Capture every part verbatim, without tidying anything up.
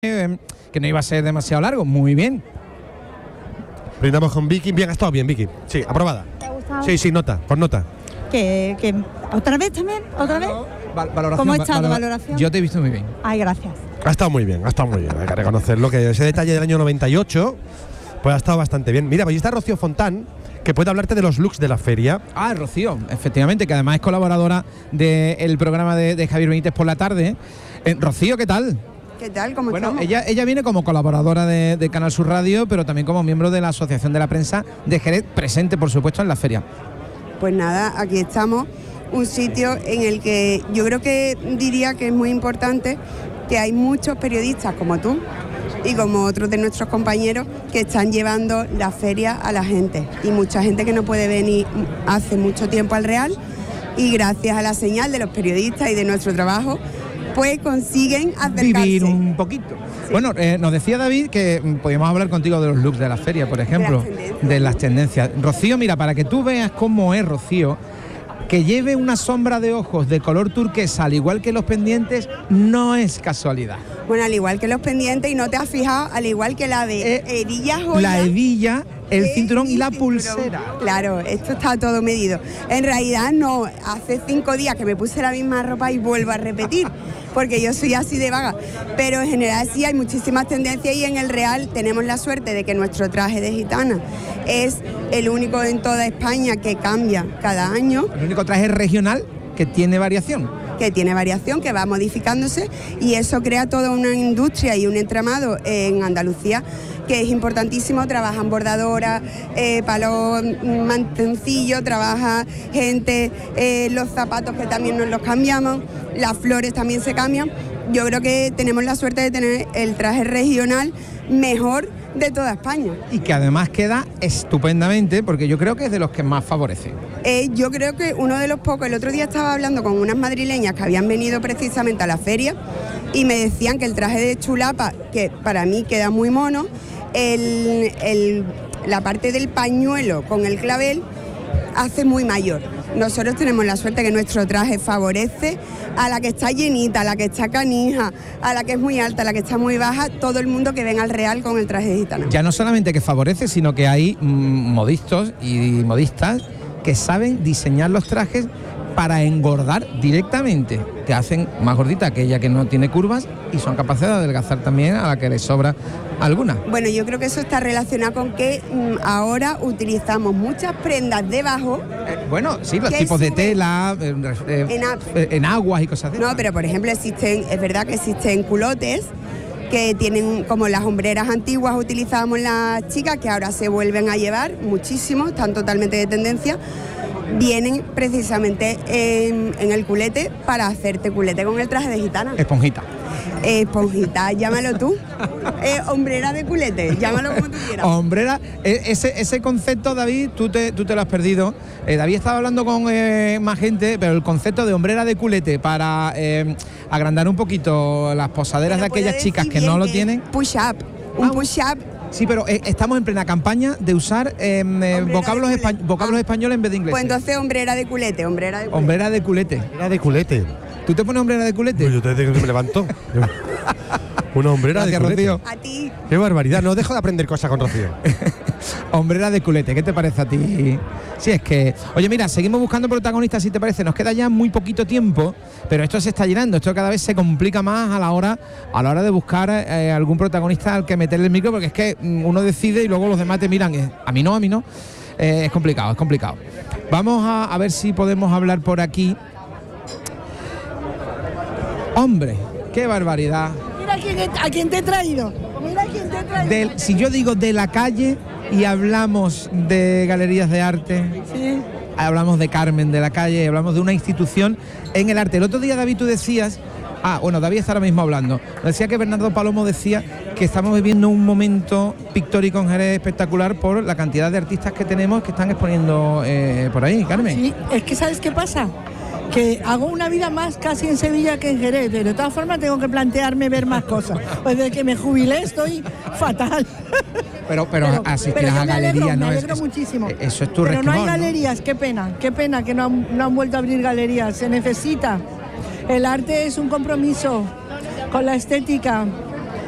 Eh, que no iba a ser demasiado largo. Muy bien. Brindamos con Vicky. Bien, ha estado bien, Vicky. Sí, aprobada. ¿Te ha gustado? Sí, sí, nota, con nota. ¿Que, que otra vez también? ¿Otra vez? Val- valoración, ¿Cómo ha va- estado? valora- ¿Valoración? Yo te he visto muy bien. Ay, gracias. Ha estado muy bien, ha estado muy bien. Hay que reconocerlo, que ese detalle del año noventa y ocho, pues ha estado bastante bien. Mira, pues ahí está Rocío Fontán, que puede hablarte de los looks de la feria. Ah, Rocío, efectivamente, que además es colaboradora del programa de, de Javier Benítez por la tarde. Eh, Rocío, ¿qué tal? ¿Qué tal? ¿Cómo Bueno, estamos? ella, ella viene como colaboradora de, de Canal Sur Radio, pero también como miembro de la Asociación de la Prensa de Jerez, presente, por supuesto, en la feria. Pues nada, aquí estamos, un sitio en el que yo creo que diría que es muy importante que hay muchos periodistas como tú y como otros de nuestros compañeros que están llevando la feria a la gente, y mucha gente que no puede venir hace mucho tiempo al Real, y gracias a la señal de los periodistas y de nuestro trabajo pues consiguen acercarse. Vivir un poquito. Sí. Bueno, eh, nos decía David que mm, podíamos hablar contigo de los looks de la feria, por ejemplo, De las tendencias. de las tendencias. Rocío, mira, para que tú veas cómo es Rocío, que lleve una sombra de ojos de color turquesa, al igual que los pendientes, no es casualidad. Bueno, al igual que los pendientes, y no te has fijado, al igual que la de Eh, hebilla joya, La hebilla, el eh, cinturón y la cinturón. pulsera. Claro, esto está todo medido. En realidad no, hace cinco días que me puse la misma ropa y vuelvo a repetir, porque yo soy así de vaga. Pero en general sí hay muchísimas tendencias, y en el Real tenemos la suerte de que nuestro traje de gitana es el único en toda España que cambia cada año, El único traje regional que tiene variación. que tiene variación, que va modificándose, y eso crea toda una industria y un entramado en Andalucía que es importantísimo. Trabajan bordadoras, eh, palos, mantencillos, trabaja gente, eh, los zapatos que también nos los cambiamos, las flores también se cambian. Yo creo que tenemos la suerte de tener el traje regional mejor de toda España. Y que además queda estupendamente, porque yo creo que es de los que más favorece. Eh, yo creo que uno de los pocos, el otro día estaba hablando con unas madrileñas que habían venido precisamente a la feria y me decían que el traje de chulapa, que para mí queda muy mono, el, el, la parte del pañuelo con el clavel hace muy mayor. Nosotros tenemos la suerte que nuestro traje favorece a la que está llenita, a la que está canija, a la que es muy alta, a la que está muy baja, todo el mundo que venga al Real con el traje de gitana. Ya no solamente que favorece, sino que hay mm, modistos y modistas que saben diseñar los trajes para engordar directamente. Te hacen más gordita aquella que no tiene curvas, y son capaces de adelgazar también a la que les sobra alguna. Bueno, yo creo que eso está relacionado con que mm, ahora utilizamos muchas prendas debajo. Eh, bueno, sí, los ¿Qué tipos de sube? tela, eh, eh, En ap- eh, en aguas y cosas de No, esas. pero por ejemplo existen, es verdad que existen culotes que tienen como las hombreras antiguas utilizábamos las chicas, que ahora se vuelven a llevar muchísimo, están totalmente de tendencia. Vienen precisamente en, en el culete para hacerte culete con el traje de gitana. Esponjita. Eh, esponjita, llámalo tú. Eh, hombrera de culete, llámalo como tú quieras. Hombrera, eh, ese, ese concepto, David, tú te, tú te lo has perdido. Eh, David estaba hablando con eh, más gente, pero el concepto de hombrera de culete para eh, agrandar un poquito las posaderas Te de lo puedo aquellas chicas decir que bien, no lo es tienen. Push up, un Ah, push up. Sí, pero eh, estamos en plena campaña de usar eh, eh, vocablos, de espa- culete. vocablos Ah. españoles en vez de inglés. Pues entonces hombrera de culete, hombrera de culete. Hombrera de culete. Era de culete. ¿Tú te pones hombrera de culete? Pues yo te digo que me levanto. Una hombrera Gracias, de culete. Rocío. A ti. Qué barbaridad, no dejo de aprender cosas con Rocío. Hombrera de culete, ¿qué te parece a ti? Sí, es que... Oye, mira, seguimos buscando protagonistas, si te parece. Nos queda ya muy poquito tiempo, pero esto se está llenando. Esto cada vez se complica más a la hora, a la hora de buscar eh, algún protagonista al que meterle el micro, porque es que mm, uno decide y luego los demás te miran. eh, A mí no, a mí no. Eh, es complicado, es complicado. Vamos a, a ver si podemos hablar por aquí. Hombre, qué barbaridad. Mira quién, a quién te he traído. Mira quién te he traído. Del- si yo digo de la calle y hablamos de galerías de arte, Sí. hablamos de Carmen de la Calle, hablamos de una institución en el arte. El otro día, David, tú decías, ah, bueno, David está ahora mismo hablando, decía que Bernardo Palomo decía que estamos viviendo un momento pictórico en Jerez espectacular por la cantidad de artistas que tenemos que están exponiendo eh, por ahí, Carmen. Sí, es que ¿sabes qué pasa? Que hago una vida más casi en Sevilla que en Jerez, pero de todas formas tengo que plantearme ver más cosas. Pues desde que me jubilé estoy fatal. Pero, pero, Pero- asistirás pero yo a me alegro, galerías, me ¿no? Es- alegro es- muchísimo. Eso es tu Pero no hay resquemor, ¿no? galerías, qué pena, qué pena que no han, no han vuelto a abrir galerías. Se necesita. El arte es un compromiso con la estética,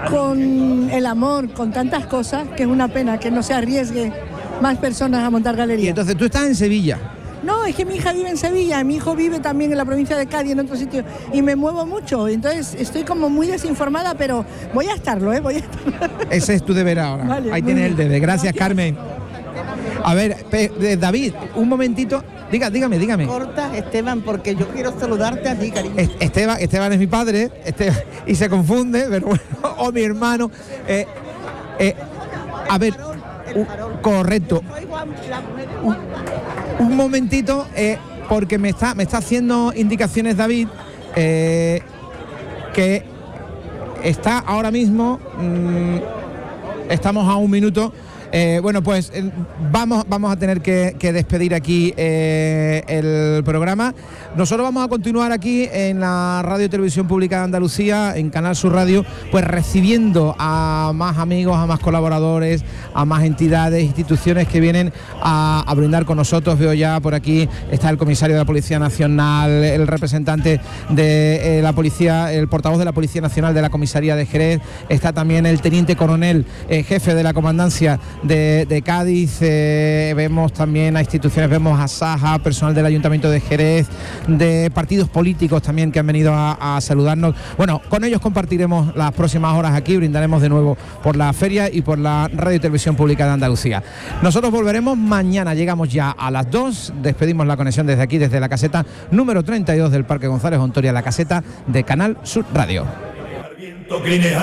con el amor, con tantas cosas, que es una pena que no se arriesgue más personas a montar Y galerías. entonces tú estás en Sevilla. No, es que mi hija vive en Sevilla, mi hijo vive también en la provincia de Cádiz, en otro sitio, y me muevo mucho, entonces estoy como muy desinformada, pero voy a estarlo, ¿eh? Voy a estar. Ese es tu deber ahora. Vale, Ahí muy tienes el bien. deber. Gracias, Gracias. Carmen. A ver, pe- eh, David, un momentito. Diga, dígame, dígame. Corta, Esteban, porque yo quiero saludarte a ti, cariño. Es- Esteban, Esteban es mi padre, Esteban, y se confunde, pero bueno, o mi hermano. Eh, eh, a ver, u- correcto. Un, un momentito, eh, porque me está, me está haciendo indicaciones David, eh, que está ahora mismo, mm, estamos a un minuto. Eh, bueno, pues eh, vamos, vamos a tener que, que despedir aquí eh, el programa. Nosotros vamos a continuar aquí en la Radio y Televisión Pública de Andalucía, en Canal Sur Radio, pues recibiendo a más amigos, a más colaboradores, a más entidades, instituciones que vienen a, a brindar con nosotros. Veo ya por aquí, está el comisario de la Policía Nacional, el representante de eh, la Policía, el portavoz de la Policía Nacional de la Comisaría de Jerez, está también el teniente coronel, eh, jefe de la comandancia de, de Cádiz, eh, vemos también a instituciones, vemos a Saja, personal del Ayuntamiento de Jerez, de partidos políticos también que han venido a, a saludarnos. Bueno, con ellos compartiremos las próximas horas aquí, brindaremos de nuevo por la feria y por la Radio y Televisión Pública de Andalucía. Nosotros volveremos mañana, llegamos ya a las dos, despedimos la conexión desde aquí, desde la caseta número treinta y dos del Parque González Ontoria, la caseta de Canal Sur Radio.